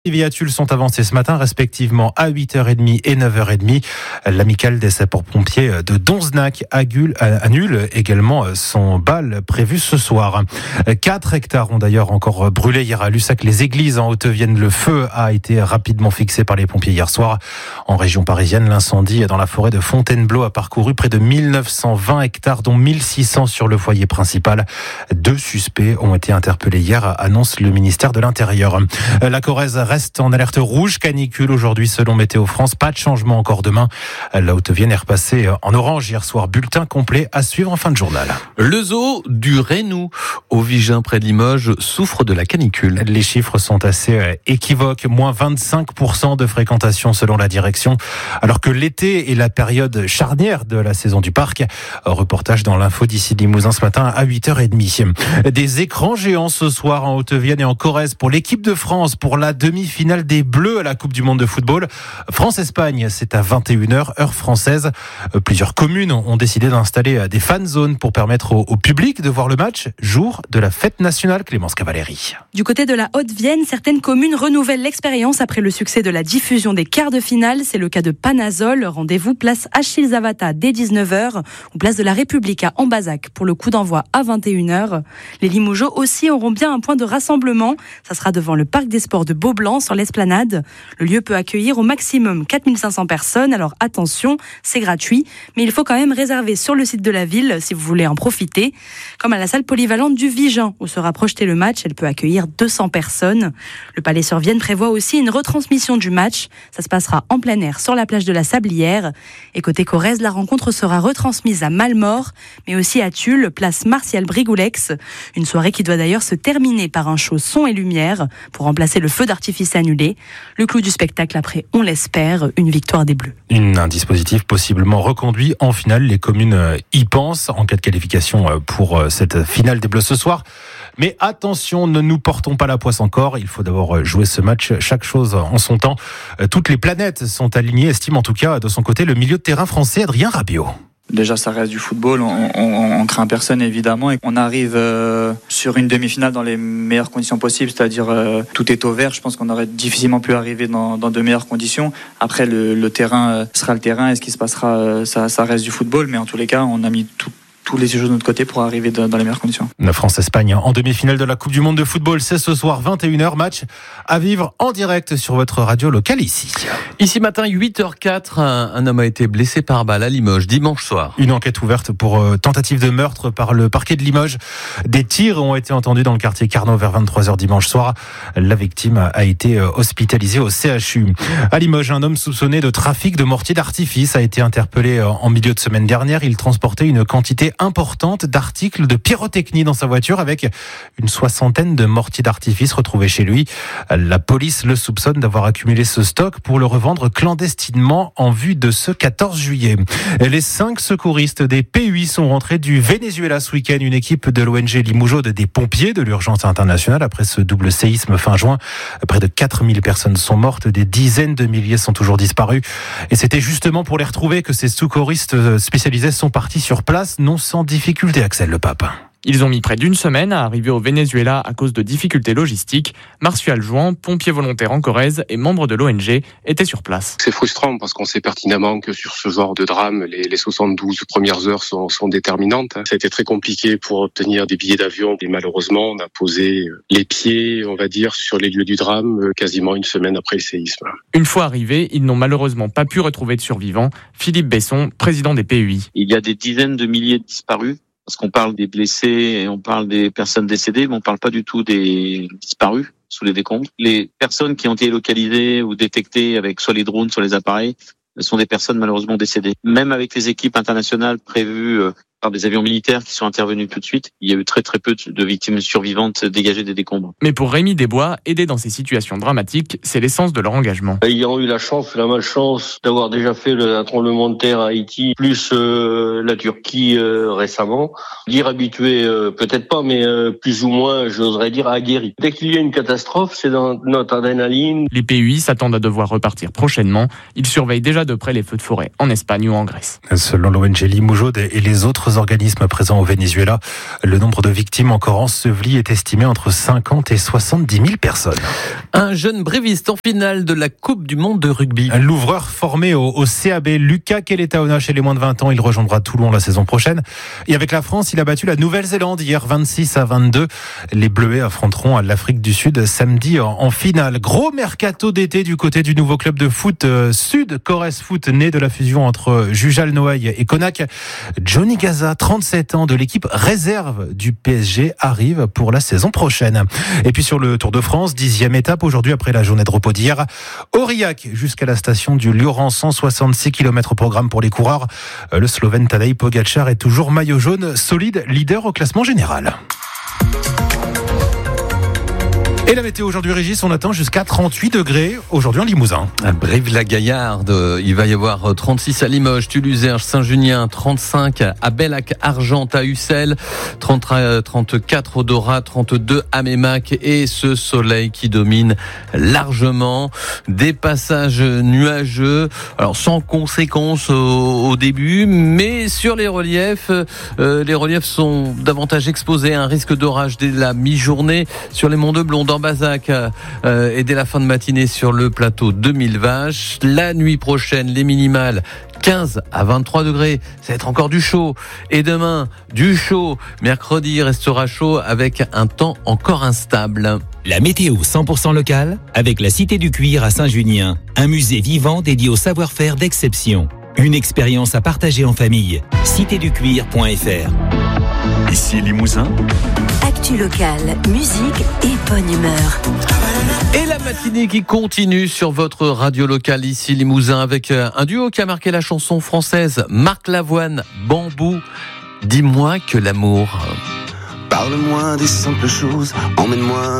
Et Tulle sont avancés ce matin, respectivement à 8h30 et 9h30. L'amicale des sapeurs-pompiers de Donzenac annule également son bal prévu ce soir. 4 hectares ont d'ailleurs encore brûlé hier à Lussac-les-Églises en Haute-Vienne. Le feu a été rapidement fixé par les pompiers hier soir. En région parisienne, l'incendie dans la forêt de Fontainebleau a parcouru près de 1920 hectares, dont 1600 sur le foyer principal. 2 suspects ont été interpellés hier, annonce le ministère de l'Intérieur. La Corrèze reste en alerte rouge canicule aujourd'hui selon Météo France. Pas de changement encore demain. La Haute-Vienne est repassée en orange hier soir. Bulletin complet à suivre en fin de journal. Le zoo du Reynou, au Vigin près de Limoges, souffre de la canicule. Les chiffres sont assez équivoques. Moins 25% de fréquentation selon la direction. Alors que l'été est la période charnière de la saison du parc. Reportage dans l'info d'ici Limousin ce matin à 8h30. Des écrans géants ce soir en Haute-Vienne et en Corrèze pour l'équipe de France pour la demi-finale des Bleus à la Coupe du Monde de football. France-Espagne, c'est à 21h, heure française. Plusieurs communes ont décidé d'installer des fan zones pour permettre au public de voir le match, jour de la fête nationale. Clémence Cavalieri. Du côté de la Haute-Vienne, certaines communes renouvellent l'expérience après le succès de la diffusion des quarts de finale. C'est le cas de Panazol. Rendez-vous place Achille Zavata dès 19h ou place de la République à Ambazac pour le coup d'envoi à 21h. Les Limougeaux aussi auront bien un point de rassemblement. Ça sera devant le parc des sports de Beaublanc sur l'Esplanade. Le lieu peut accueillir au maximum 4500 personnes. Alors attention, c'est gratuit, mais il faut quand même réserver sur le site de la ville si vous voulez en profiter. Comme à la salle polyvalente du Vigin où sera projeté le match, elle peut accueillir 200 personnes. Le Palais-sur-Vienne prévoit aussi une retransmission du match. Ça se passera en plein air sur la plage de la Sablière. Et côté Corrèze, la rencontre sera retransmise à Malmort, mais aussi à Tulle, place Martial Brigoulex. Une soirée qui doit d'ailleurs se terminer par un show son et lumière pour remplacer le feu d'artifice annulé. Le clou du spectacle après, on l'espère, une victoire des Bleus. Un dispositif possiblement reconduit en finale. Les communes y pensent en cas de qualification pour cette finale des Bleus ce soir. Mais attention, ne nous portons pas la poisse encore. Il faut d'abord jouer ce match, chaque chose en son temps. Toutes les planètes sont alignées, estime en tout cas de son côté le milieu de terrain français Adrien Rabiot. Déjà, ça reste du football, on craint personne évidemment et on arrive sur une demi-finale dans les meilleures conditions possibles, c'est-à-dire tout est au vert. Je pense qu'on aurait difficilement pu arriver dans de meilleures conditions. Après, le terrain sera le terrain et ce qui se passera, ça reste du football, mais en tous les cas, on a mis tous les choses de notre côté pour arriver dans les meilleures conditions. La France-Espagne en demi-finale de la Coupe du Monde de football, c'est ce soir 21h, match à vivre en direct sur votre radio locale ici. Ici matin 8h04, un homme a été blessé par balle à Limoges dimanche soir. Une enquête ouverte pour tentative de meurtre par le parquet de Limoges. Des tirs ont été entendus dans le quartier Carnot vers 23h dimanche soir. La victime a été hospitalisée au CHU. À Limoges, un homme soupçonné de trafic de mortiers d'artifice a été interpellé en milieu de semaine dernière. Il transportait une quantité importante d'articles de pyrotechnie dans sa voiture avec une 60aine de mortiers d'artifice retrouvés chez lui. La police le soupçonne d'avoir accumulé ce stock pour le revendre clandestinement en vue de ce 14 juillet. Les 5 secouristes des PUI sont rentrés du Venezuela ce week-end. Une équipe de l'ONG Limougeaude des pompiers de l'urgence internationale après ce double séisme fin juin. Près de 4000 personnes sont mortes, des dizaines de milliers sont toujours disparues. Et c'était justement pour les retrouver que ces secouristes spécialisés sont partis sur place, non sans difficulté, Axel Le Pape. Ils ont mis près d'une semaine à arriver au Venezuela à cause de difficultés logistiques. Martial Jouan, pompier volontaire en Corrèze et membre de l'ONG, était sur place. C'est frustrant parce qu'on sait pertinemment que sur ce genre de drame, les 72 premières heures sont déterminantes. Ça a été très compliqué pour obtenir des billets d'avion et malheureusement, on a posé les pieds, on va dire, sur les lieux du drame quasiment une semaine après le séisme. Une fois arrivés, ils n'ont malheureusement pas pu retrouver de survivants. Philippe Besson, président des PUI. Il y a des dizaines de milliers de disparus. Parce qu'on parle des blessés et on parle des personnes décédées, mais on parle pas du tout des disparus sous les décombres. Les personnes qui ont été localisées ou détectées avec soit les drones, soit les appareils, sont des personnes malheureusement décédées. Même avec les équipes internationales prévues par des avions militaires qui sont intervenus tout de suite, il y a eu très très peu de victimes survivantes dégagées des décombres. Mais pour Rémi Desbois, aider dans ces situations dramatiques, c'est l'essence de leur engagement. Ayant eu la chance, la malchance d'avoir déjà fait un tremblement de terre à Haïti, plus la Turquie récemment, dire habitué peut-être pas, mais plus ou moins, j'oserais dire aguerri. Dès qu'il y a une catastrophe, c'est dans notre adrénaline. Les PUI s'attendent à devoir repartir prochainement. Ils surveillent déjà de près les feux de forêt en Espagne ou en Grèce. Selon l'ONG Limougeaude et les autres d'autres organismes présents au Venezuela. Le nombre de victimes encore ensevelies est estimé entre 50 et 70 000 personnes. Un jeune bréviste en finale de la Coupe du Monde de rugby. L'ouvreur formé au CAB, Lucas Keletaona, chez les moins de 20 ans, il rejoindra Toulon la saison prochaine. Et avec la France, il a battu la Nouvelle-Zélande hier 26-22. Les Bleuets affronteront l'Afrique du Sud samedi en finale. Gros mercato d'été du côté du nouveau club de foot Sud Corrèze Foot, né de la fusion entre Jujal-Noailles et Konak. Johnny Gaza, 37 ans, de l'équipe réserve du PSG, arrive pour la saison prochaine. Et puis sur le Tour de France, 10e étape aujourd'hui après la journée de repos d'hier. Aurillac jusqu'à la station du Lioran, 166 km au programme pour les coureurs. Le Slovène Tadej Pogačar est toujours maillot jaune, solide leader au classement général. Et la météo aujourd'hui, Régis, on attend jusqu'à 38 degrés aujourd'hui en Limousin. À Brive-la-Gaillarde, il va y avoir 36 à Limoges, Toulouse-Erge, Saint-Junien, 35 à Bellac, Argente, à Ussel, 34 au Dorat, 32 à Mémac, et ce soleil qui domine largement. Des passages nuageux, alors sans conséquence au début, mais sur les reliefs sont davantage exposés à un risque d'orage dès la mi-journée sur les monts de Blonde, en Bazac, et dès la fin de matinée sur le plateau de Millevaches. La nuit prochaine, les minimales 15 à 23 degrés, ça va être encore du chaud. Et demain, du chaud. Mercredi restera chaud avec un temps encore instable. La météo 100% locale avec la Cité du Cuir à Saint-Junien. Un musée vivant dédié au savoir-faire d'exception. Une expérience à partager en famille. citéducuir.fr. Ici Limousin. Actu locale, musique et bonne humeur. Et la matinée qui continue sur votre radio locale ici Limousin avec un duo qui a marqué la chanson française, Marc Lavoine, Bambou. Dis-moi que l'amour. Parle-moi des simples choses, emmène-moi